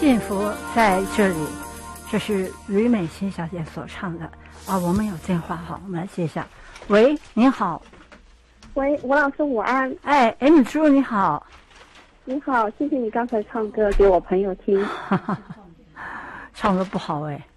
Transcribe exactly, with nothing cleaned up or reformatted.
幸福在这里，这是吕美心小姐所唱的啊。我们有电话哈，我们来接一下。喂，您好。 喂，吴老师午安。 哎，哎，你猪你好。 你好，谢谢你刚才唱歌给我朋友听。 唱歌不好哎。